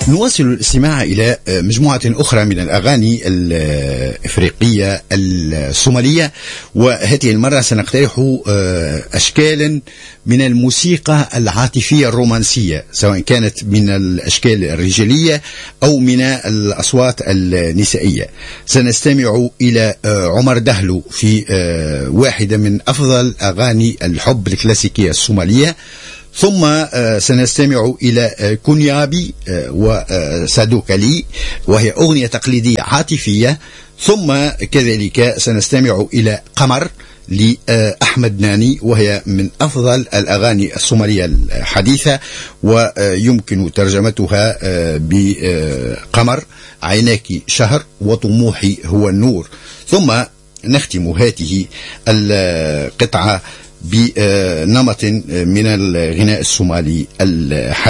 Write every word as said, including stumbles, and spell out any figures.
نواصل الاستماع إلى مجموعة أخرى من الأغاني الإفريقية الصومالية، وهذه المرة سنقترح أشكالا من الموسيقى العاطفية الرومانسية، سواء كانت من الأشكال الرجالية أو من الأصوات النسائية. سنستمع إلى عمر دهلو في واحدة من أفضل أغاني الحب الكلاسيكية الصومالية، ثم سنستمع إلى كونيابي وسادوكالي وهي أغنية تقليدية عاطفية، ثم كذلك سنستمع إلى قمر لأحمد ناني وهي من أفضل الأغاني الصومالية الحديثة، ويمكن ترجمتها بقمر عيناك شهر وطموحي هو النور. ثم نختم هذه القطعة بنمط من الغناء الصومالي الحديث.